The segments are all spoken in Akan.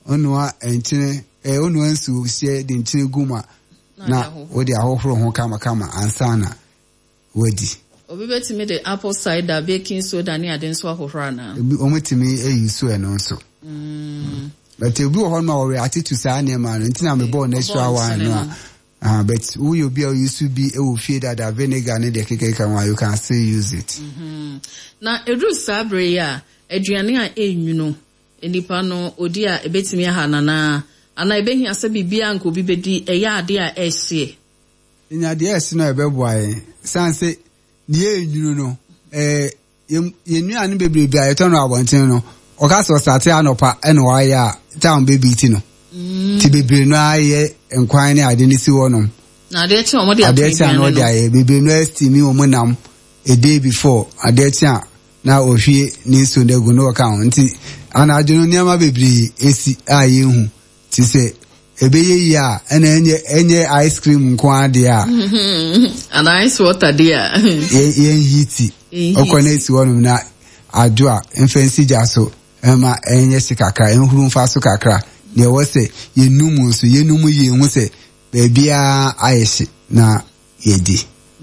onua enchine onua nsu sie de nchine guma na odi ahohoro ho kama ansana wadi obi betimi de apple cider baking soda ni ade nso ahohoro na omutimi eyisu eno nso but obi ho ma we atitu saa ne ma ntina me born extra one no but we obi used to be e wo fie that vinegar ne de keke kan you can still use it na edu sabre ya aduane a enwuno enipa no odi a ebetimi aha na ana ebehi ase bibia nko bi bedi eya ade a ehye nya de ehye no ebeboae sanse de enwuno no yenuane bebrebe a yeto no abonten no oka so start anopa ene wa ya town baby ti no ti bebre no aye enkwan ne ade ni si wonom na ade eche omo de ade no de aye bebre no estimi omunam a day before ade eche na ohwie ni so ndegu no ka nti ana adwunu niama bebre esi aye hu ti se ebeye ya ena enye ice cream nko ade a ana ice water dia yen hiti okona esi wonom na adwa mfansi jaso ema enye sikakra enhuru mfa so kakra ne wo se yenum so yenum ye hu se bebia ayeshi na yedi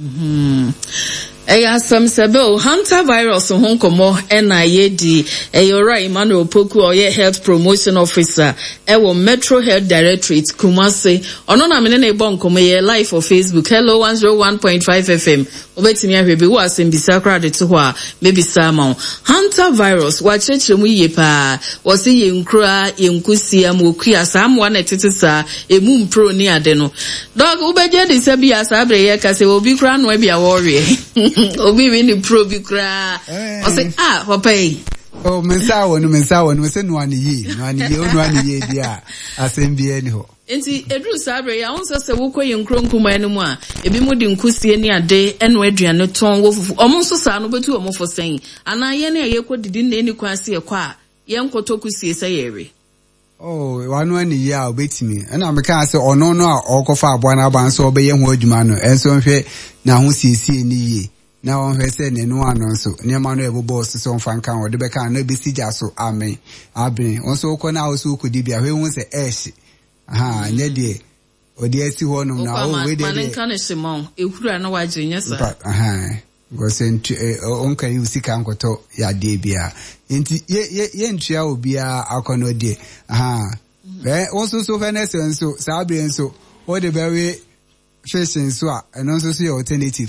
Eya samsebe Hunter virus honkomo ena yedi eyora Emmanuel Poku oye health promotion officer ewo Metro Health Directorate Kumasi ono na mene na ebo nkomo ye live for Facebook. Hello 101.5 FM obetimi ahwebe wo asembisa kra de to ho a maybe sama Hunter virus wa chechemu ye pa wo se ye nkura ye nkusia mo kuya samwa na tetesa emu mpro ni ade no dog ubeje de se bia sabre ye kase obi kra no bia worry obi we ni probi kra o say papai oh mensa wonu se no ani ye dia asembi eni ho enti edru sabre ya onso se wokoye nkronkuma enu a ebi mu di nkusie ni ade eno aduane ton wofufu omo nso sa no betu omo fosen ana ye na ye kodidi na eni kwase ye kwa ye nkotokusie se yere oh wanu ani ya obetimi na meka se ono no a okofa abo na aba nso obeye ho adwuma no enso nhwe na ho siesie ni ye na on hwe se ne no ano nso ne ma no ebobo so mfa nkan wo de beka na besija so amen abin onso okọ na oso okodi bia hwe hu se eshi nye de odi esi ho no na o we de man kan simon ehura na waje nya sa go sent onka yu sika nkoto ya de bia enti ye ntua obi a akono de onso so fairness nso sabre nso o de bewe fish nso a eno nso so your alternative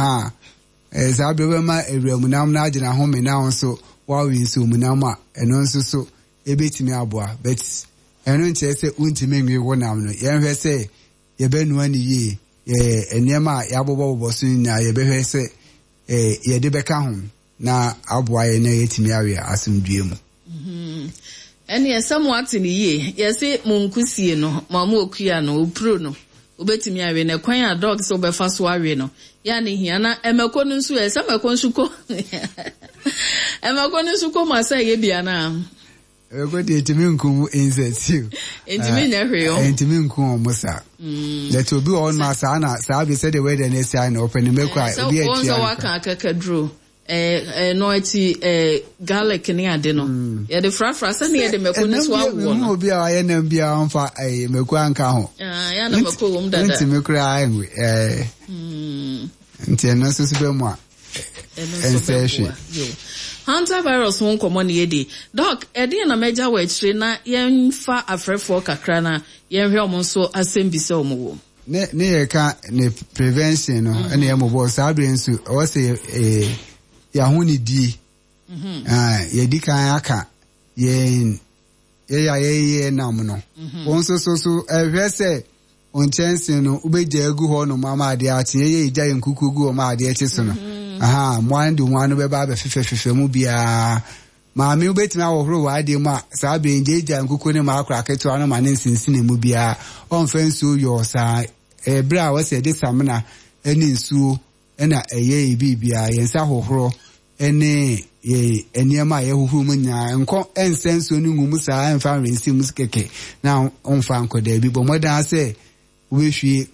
sabre we ma ewuamunam na agina ho me na nso wa wi nso munam a eno nso so ebetimi aboa but eno nche se untimi nwe wonam no ye hwe se ye benu ani ye enema ya bobo so nya ye behwe se ye de beka ho na aboa ye na yetimi awe asumdue mu eni esamo atini ye se munkusie no mama okuya no opro no obetimi awe na kwan a dog so befa so awe no ya ne hia na emeko no nsu esameko nsuko emeko no nsuko ma say ye bia na go de timi nkum insensitive entimi na hweo entimi nkum musa let obi on ma sa na sa be say the way the next na open mekwa obi e tia so waka akakadro no ati garlic ni ade no ye de frafra sa ne ye de meko no so awo no obi a ye na bia onfa meko anka ho ya na meko wom dada entimi kra enwe ntena so be mo a ensehwe Hunter virus won komo ne yedi doc ede na meja wa chire na yenfa afrefo kakra na yenhwe omo so asembisa omo wo ne ye ka ne prevention no ene ye mo bo sabre nsu o se ya huni di ye di kan aka ye nam no onso so ehwe se onchense no ubeje egu ho no mama ade achi ye ija yenkuku gu o ma ade echi so no mwandu mwanu beba be fefe mu bia maami ubetimi awohoro wa ade mu a saa benje ija nkuku ne ma akra keto anu ma ne nsinsine mu bia onfa nsuo yo saa ebra a wose de samna eni nsuo ena eye bibia yensa hohoro ene ye eniema ye hohoro mu nya nko ensenso ni ngumu saa enfa rensi mu skeke na onfa nkoda bi bo modan se wehwie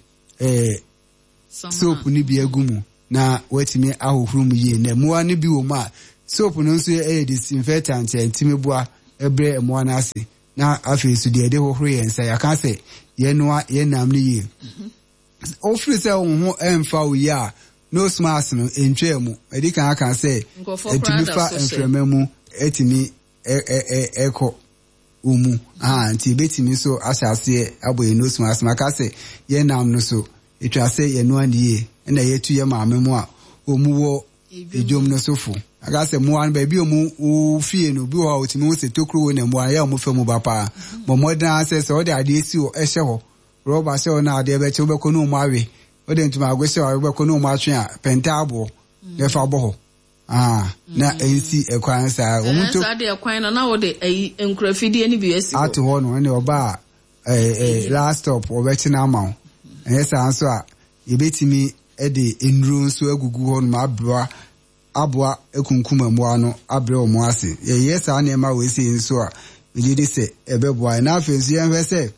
soap ni bia gumu na wetimi ahohuru mu ye na muwa ne bi wo ma soap no nso disinfectant ntimi boa ebre muwa na ase na afi so de ho horo yen say aka say ye noa ye nam ne ye ofri say wo ho emfa wo ya no smarts no entwe mu edi kan aka say etimi fa enfrema mu etimi eko umu nti betimi so asase aboye no smarts maka say ye nam no so etwa say ye noa ne ye na ye tu ye maame mu a omu wo ejom no sofo aga say mo an ba bi omu fie no bi wo otimi wo se tokro na mo ya omu fe mu ba pa mo modern say so de ade esi o ehye ho roba say na ade be che wo be ko no mu awe o de ntuma agwese o be ko no mu atwe a pentabo le fa bo ho na ensi ekwan sa omu to ade ekwan na wo de enkrafidie ni bi esi ate ho no ne oba last stop o be chi na amaw esa anso a yebetimi ede enru nso agugu ho no abua ekunkuma mmoa no abre omo ase ye sa na ema we si nso a megidi se ebeboa na afensu ye hwe se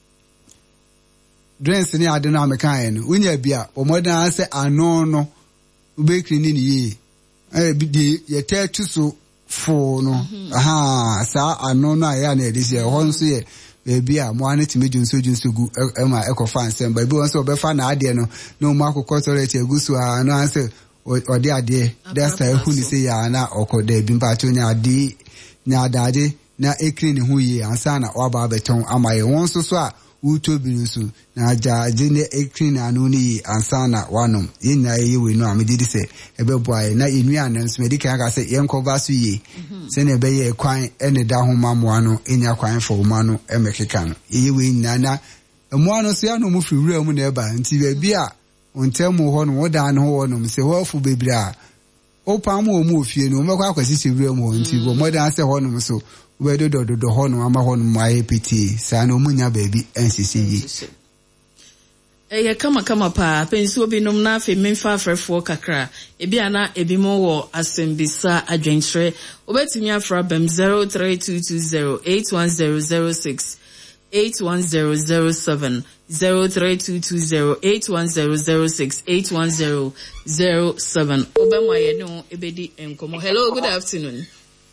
drinks ni ade na mekan no unya bia omodan ase ano no ubekri ni ye bi ye tetu so fo no sa ano no aya na edisi ho nso ye bebi a mo ane timi junso gu ema ekofa nsem ba bi won so obefa na ade no no mo akokọ toilet egusu a no anse ode ade dasta ehu ni se ya na okoda bi mpa to nya ade nya adaje na ekri ni hu yi ansa na waba beton amaye won so a utobi so na ajaje ne ekri na anu ni ansa na wanom yina yewe no amedidi se ebeboaye na enu ananso medika aka se yenkova so yi se ne beye kwan ene da homa moa no enya kwan fo homa no emekeka no yewe nyina na moa no so ya no mu firi wura mu na eba nti ba bia ontemu ho no woda no ho no se ho fu bebira opa mu omu ofie no mekwa akwasi se wura mu nti bo moda se ho no so we do ho no ama ho no mai piti sa no munya baby nsisi yi ye kama pa pensi obi nom na afi memfa afrefo kakra ebi ana ebi mo wo asembisa adwentre obetimi afra bem 03220810006 81007 03220810006 81007 obema ye no ebedi enkomo. Hello, good afternoon.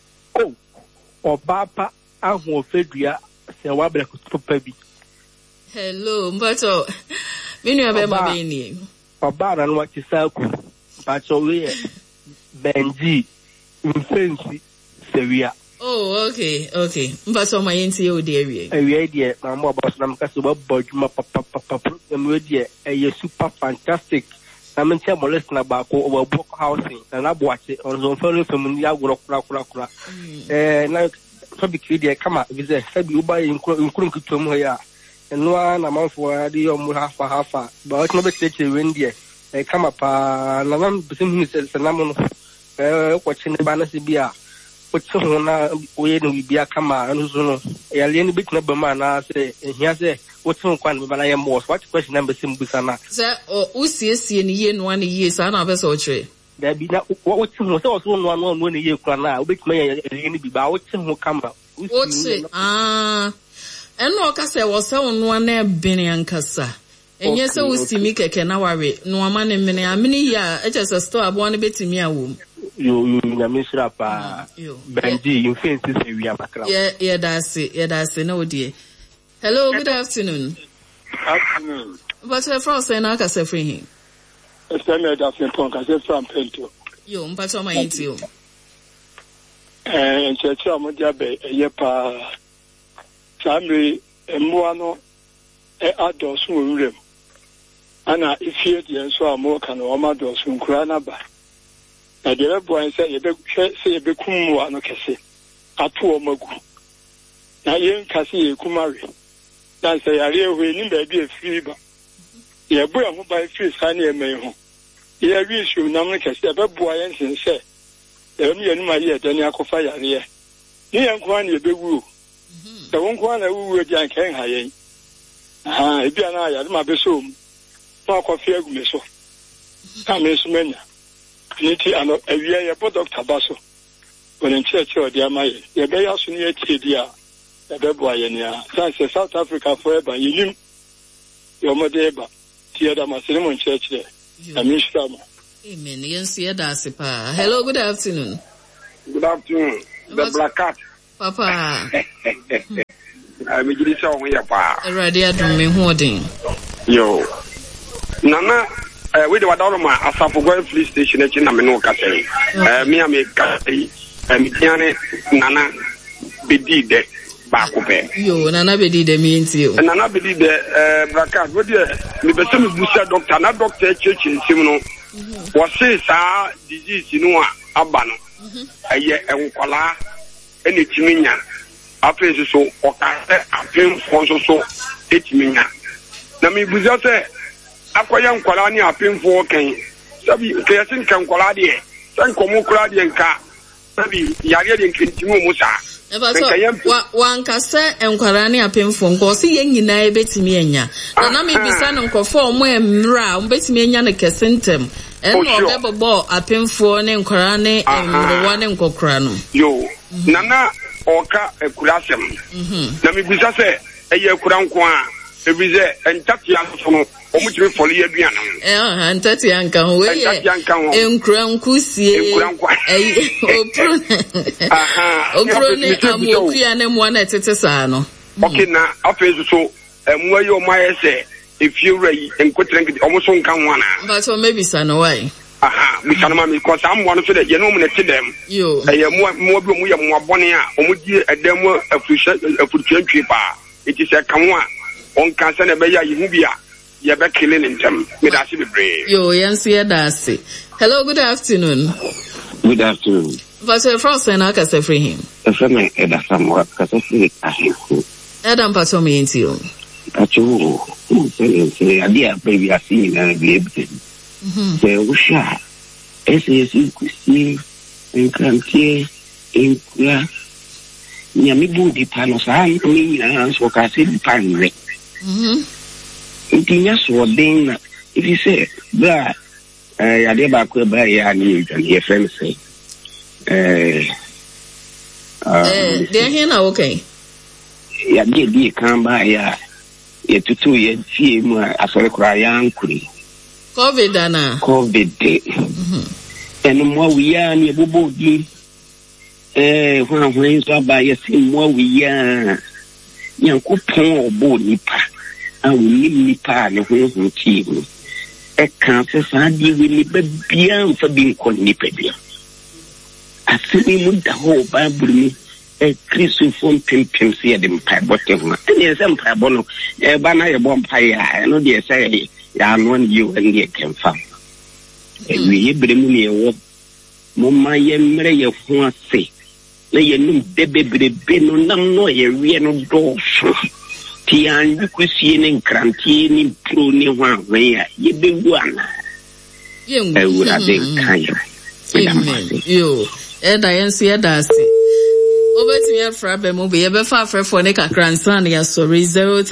Obapa ahun ofedua se wa bre kutopa bi. Hello, mbato minu abema be ni oba na no chisaku bacho we benji mfensi sewia. Oh, okay. Mbato ma yenti e odi ewie Die na mo boss na mkaso bodwuma papa program we die e super fantastic. Na mentia molest na ba ko obo housing na boache onzo fero femu ya goro kura na fabric die kama vize sabi uba inkuru kitom ho ya enwa na manfo ade yo mu hafa ba o tino be teche wendie kama pa na nam bisim ni se na mo no ko chine ba na se bia o tso na oye no bibia kama anzo no ya le ni bit na ba ma na se ehia se o tso kwan ba na ye mo what question number sim busana se o siesie ni ye no ani ye sa na be so chire da bi na o tso no se o so no ni ye kwan na o bit ma ye ni bibia o tso kama o tse eno ka se wo se ono na ebene ankasa enye se wo simi keke na ware no ama ne mene amini ya eche store abo ne betimi awom yo na misra pa benji infensi se wi amakra yeah that's no odie. Hello, good afternoon. But from say na ka se free him Samuel da Fempon ka se from Pento yo mpacho ma yiti yo ncheche amodia be eye pa Samri emwano adosu wurem ana ifie die nso amoka na omadosu nkura na ba na de bo an se yebe kum wa no kese ato omagu na yen kase ye kumare na se yare ehwe ni ba bi efiri ba ye bo ya ho ba efiri sane eme ho ye wi shu na no kese be bo ayen sense e mi enu ma ye de ni akofa yare ye ni yen kwa na ebe wu da won kwa na wu di an kan ha yen ebi ana ya de ma be so ma akofa agume so ka me so manya niti ano awia ye bo doctor baso woni cheche odi amaye ye be ya so ni etie dia ye be bo aye ni a say South Africa forever yinim yo modeba tie da masere mon cheche amishama. Amen. Yes, yeah, that's it. Hello, good afternoon. Good afternoon. The Black Cat. Papa. me gidi se o ye pa Erade adum me ho den yo nana we de wadoro ma asafo go police station echi na me no ka sei me am ka sei me tiane nana bedi de ba ko pe yo nana bedi de me nti o nana bedi de brakat we de me be se me busa doctor na doctor cheche nsim no wo se sa disease no aba no aye enkwala ene timinya afi so o ka se apin fon so etiminya na me busa se akoya nkwala ni apinfo kan sabi keyasin kan kwala de san komo kura de nka sabi yare de nkintimu musa eba so wanka se enkwala ni apinfo nko se yen nyina ebetimi enya na me bisa no nkofo omo emra obetimi enya ne kesentem eno obebo apinfo ne nkwala ne emrewa ne nkokura no yo nana oka ekurasem na me bisa se eye ekura nko a ebize entatia so no omutime foli aduana ntati anka ho we enkranku sie opro ne amokuya ne mo na tete saa no okay na afezu so emwa yo maye se efiewrai enkotreng omoso nka ho ana but o maybe sana why mi sana ma mi ko sa mo no so de ye no mo ne tidem yo mo bi mo ye mo abone a omudi edem afurutwantwe pa iti se kan ho a on kan se na be ya yihu bia you be killing in them. Me that's the brave. Yo, Yancy Adasi. Hello, good afternoon. Good afternoon. But your first and I can say for him. The family Eda somewhat because I feel Adam Patomi into you. Say, idea, baby, I see and be able to. Say, Usha, SAC, Christine, and Cranky, in Yamibu, the Panos, I mean, and so I say the pan. Intinya so den if you say bra ya de ba ko ba ya ni your friend say they here now okay ya de kan ba ya tutu ye tie mu asore kura ya nkuri covid ana covid eno mo wi ya ni bobo di hwan so ba ya si mo wi ya yankopon obo nipa I will leave pa ne ho ti mu e kan se sa di wi ni ba bia fa bi ko ni pa bia asini mu da ho bible ni e kristo fon pimpim se de mpa bote ho e se mpa bo no e ba na ye bo mpa ya no de se ya no ni you and ye can fa e wi ye bre mu ni e wo mo ma ye mre ye ho ase na ye num de bebrebe no nam no ye wi no do so tian bikusie ne nkrantie ni pro ni hwanwe ya yebewu ana ewura de kaya yo eda yensu eda si obetimi afra be mo be ye be fa afra for ne kakransan ya sorry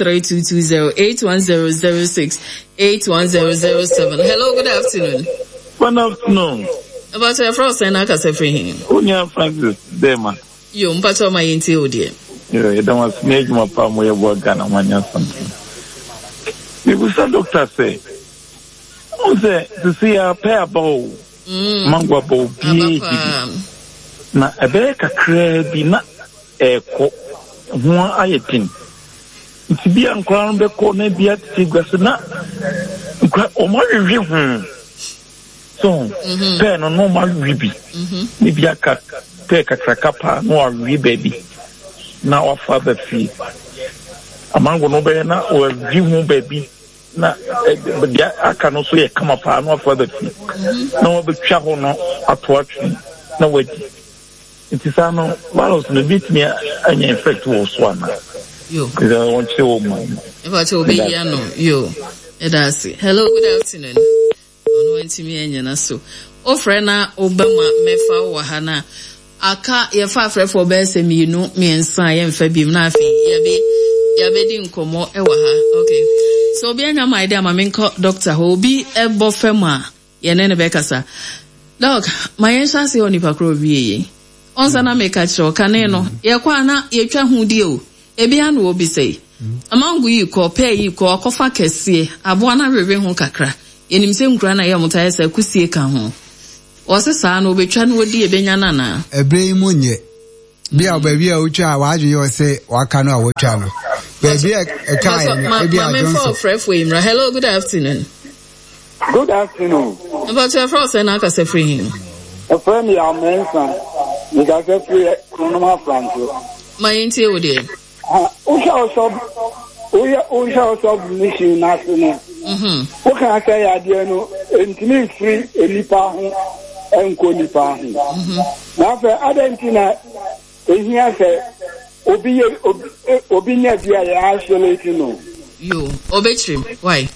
0322081006 81007 hello good afternoon about your first and aka say free him Onya Francis Dema yo mpato ma yenti odie yo you don't want snake my pa mo ye boga na manya something you say doctor say o say to see a pair bow mangwa bow bi na ebe kakra bi na eko ho ayetin nti bi ankwa be ko na bi atigwa na o mo wi hu so pen no normal ribi ni bi aka pe kakra pa no wi baby na offer the fee amango no be na o wi hu baby na dia aka no so ye kama pa no offer the fee na o be twa ho no atoatwe na wadi it is ano walos no bit me anya effect wo so ana yo because I want to o man if I to be here no yo edasi hello good afternoon ono ntimi anya na so o frɛ na obama mefa wo ha na aka ye fa frɛ for be se mienu miensa ye mfa bim na afi ye be di nkomo e wa ha okay so obi anya my idea ma menko doctor ho obi e bo fema ye ne be kasa doc my answer say oni pakro wie onsa na make a kane no ye kwa na ye twa hu die o ebi anu obi sei amangu yi ko pe yi ko akofa kese abo na rere hu kakra yenim se nkura na ye mutaye se kusie ka ho o se sa na obetwa no odi ebenya na na ebre mu nye Bia baby ucha waju yo say wakano a wacha no. Baby e kai e bia don't so. Hello, good afternoon. Good afternoon. About your first and I can say free him. A friend ya mensa. You got to free Kunuma Franco. My inti o de. Usha also mission national. What can I say idea no intimi free enipa ho enko nipa ho. Na fe adentina ehia se obi nya bia ya isolate no. You obetrim why?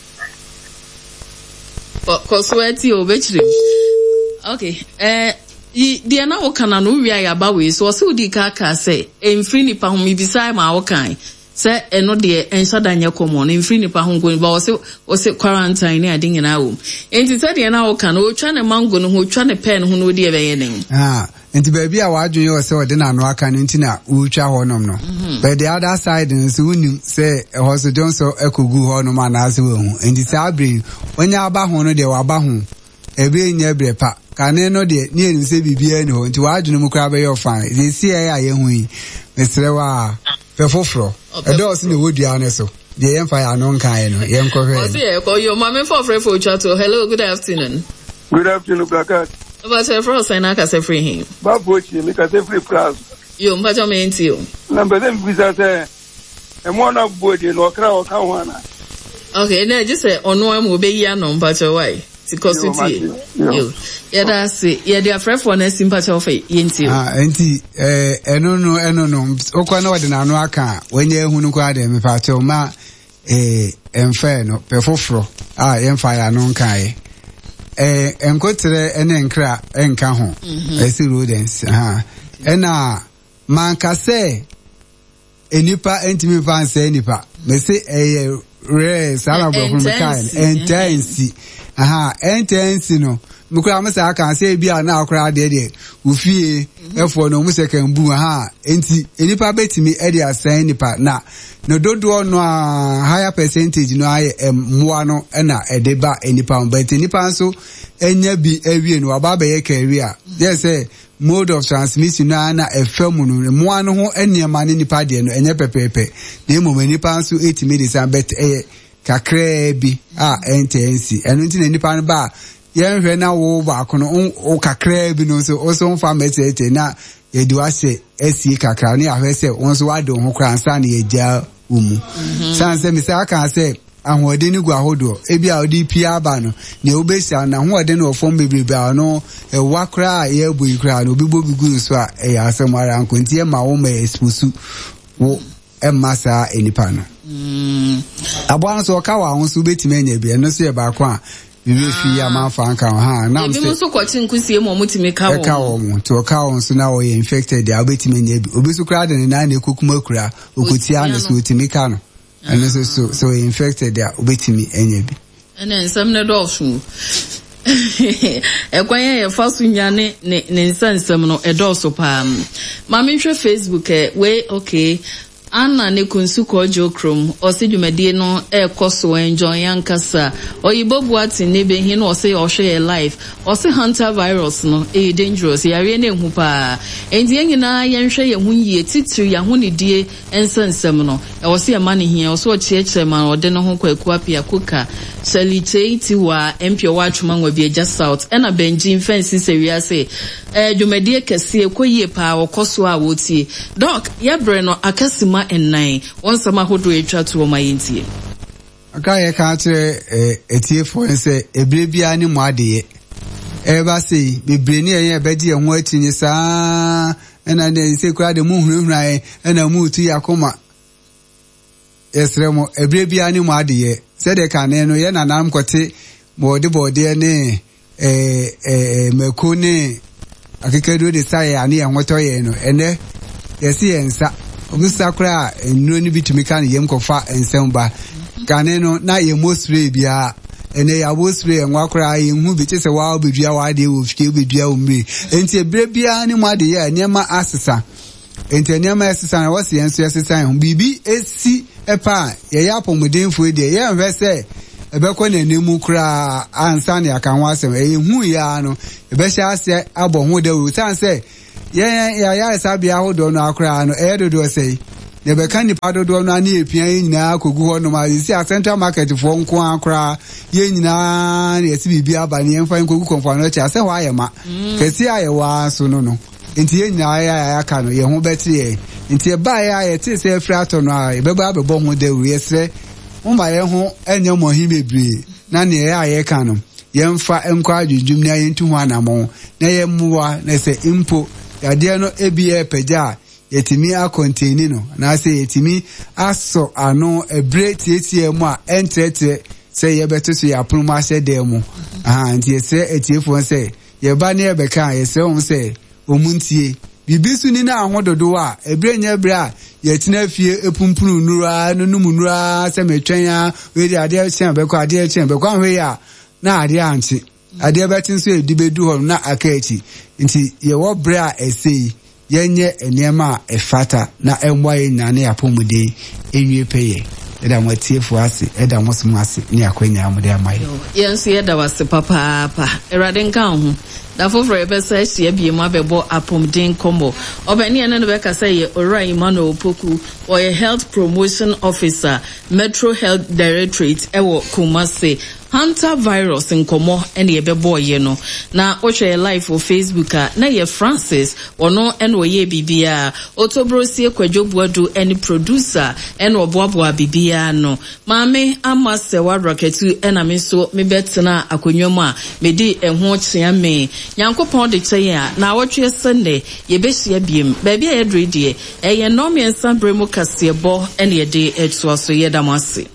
Kosweti obetrim. Okay. The na okana no wi ayaba we so se odi ka say emfri nipa ho mibisa ma okan. Say eno de ensa danye komo no mfiri nipa ho ngo ba wo se quarantine ne ade nyina wo enti say de na wo kan o twa ne mango no ho twa ne pen ho no de be ye nen enti ba bia wa adwen yo se ode na no aka no enti na wo twa ho nom no but the other side nso unim say ho so don so ekogu ho no ma na ase wo hu enti say abri onya aba ho no de wa ba ho ebe nya brepa kane no de ne enu se bibia ni ho enti wa adwen mu kra be yo fine ze si ya ye hu yi mesre wa Fefofro. Edo si ne wodua ne so. De yemfa ya no nkan no. Yem ko hwe. O se e ko yo mama for chato. Hello, good afternoon. Good afternoon, Blackard. About your first and I can say free him. Babochi, make us free class. Yo mbajo me enti yo. Number them visa say e mo na body no kra o ka wana. Okay, na just say ono am obeyi anom mbajo why? Sikositi. Yo. Yada se yada frefo na simpacho fe yenti. Enti eno no okwa na wode na no aka wenye ehunu kwa de me pacho ma emfe no pefofro yemfa ya no nkae. Enkotre ene nkra enka ho. Esi rodents ena manka se enipa entimi fanse enipa. Me se re sala bro from kind intense intense no mukura amasa aka say bia na akura de ufie efo no mu second bu enti enipa betimi e dey assign nipa na no dodo no higher percentage no aye moa no na edeba enipa but enipa nso enya bi awie no aba be ye career yes say mode of transmission na efemu no moa no ho eniema ne nipa de no enye pepepe na emo nipa nso etimi dey say bet kakra bi intense eno nti na nipa no ba yenhwe na wo ba ko no o kakra bi no so mfa metete na yedi wase esi kakra ne ahwe se won so wade ho kra ansa na yegya umu sanse mi sa aka se ahode ni gu ahodo ebi a odi pia ba no ne obesa na hoode no ofom bebrebe a no ewa kra ye boyi kra no obi bobigu so a ya asem ara ankontie ma wo ma espusu wo emasa enipa no abwan so ka wa ho so betime nya bi eno so ye ba ko a bibi fi ya ma fa nka na bi mo so kwati nkusie mo mutime ka wo mo to ka wo so na wo ye infected ya betime nya bi obi so kra de na na ekukuma kura okutia na so utime ka no eno so infected ya obetime enya bi ene nsam ne do so ekwanye ye fasu nyane ne nsam no edo pa ma me hwe Facebook we okay Anna ne kunsuko jokrom osidwumade no ekoso enjoy yankasa oyibobu ati ne be hin ose ohwe life ose hunter virus no dangerous yare na ehu pa endi nyina yenhwe ye hunye titiri ya hunidie ensensem no ose ya mane hia ose ochiechire ma ode no ho kwaku apia kuka saliteiti wa empio watchuma nwa bia south ena benjin fence seria say dwumade kese koyie pa okoso a wotie doc yebre no akasima ennan wonsama hodo etwa to ma yentie aka ye ka atre etiefo nse ebre bia ni mo adeye eba sei bebre ni eye bedi ehun atinye saa ena ne se kura de mu hunhunai ena mu tu yakoma esremo ebre bia ni mo adeye se de ka ne no ye nanam kote bode ne mekone akikedo de sai ani enwoto ye no ene yesi ensa obusakura nnuro ni bitumi kan yem kofa ensemba kane no na ye mosre bia ene ya mosre enwakura ye hu bi tese wa obedua wa de wo fike obedua umri enti ebre bia ni mo ade ye niema asesa enti niema asesa na wose yenso asesa hu bibi esi epa ye ya pomodemfo de ye nhwe se ebekọ na nemu kura ansa na aka ho asem hu ya no ebe sha ase abọ hu de wu san se ya sabia hodo no akra no dodo sei ne be kan nipa dodo no na epia nyina kogu ho no ma si a central market fo nko akra ye nyina ne esi bibia abane enfa nkogu konfa no cha se ho ayema kesi ayewa so no nti ye nyina ya aka no ye ho beti ye nti e ba ya ye ti se frato no a be ba bebo ho de wi esre mma ye ho enye mo hi bebre na ne ya ye ka no ye mfa enko adwudwum na ye ntu ho anamo na ye mmuwa na se impo yade no ebi epeja yetimi a contain no na se yetimi aso ano ebre tietie mu a entretre se ye beto so ya proma se dem nti ye se etiefo se ye ba ne ye beka ye se on se omuntie bibisu ni na ahododo a ebre nya ebre a yetina fie epumpunu nura no numunura se metwen a we de ade chen beko ade chen beko ahwe ya na ade anti ade betin so edibedu ho na akachi nti ye wo bre a esei yenye enema efata na enwa yenyane yapomude enwie peye eda mwatiefo ase eda mosmu ase ni akwenya amude amaye yenso yeda wase papa erade nka ho da foforo ebesa ehia biemu abebo apomden komo obani ene no beka say ye Ora Emmanuel Opoku or a health promotion officer Metro Health Directorate ewo Kumasi Hunter virus nkomo ene yebebo ye no na ochwe live for Facebook na ye Francis ono ene oye bibia otobrosie kwadwobuadu ene producer ene oboaboa bibia no maame amase wa roketu ena me so me betena akonwam a medi eho chia me Yankopon de cheya na wotwe sene ye behia biem ba bia ye drede eye no me nsa bremu kasebo ene ye de etuaso ye damase